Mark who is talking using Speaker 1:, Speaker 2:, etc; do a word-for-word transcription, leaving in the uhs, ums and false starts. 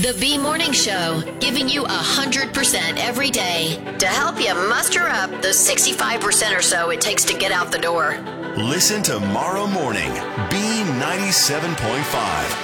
Speaker 1: The B Morning Show, giving you one hundred percent every day to help you muster up the sixty-five percent or so it takes to get out the door.
Speaker 2: Listen tomorrow morning. B ninety-seven point five.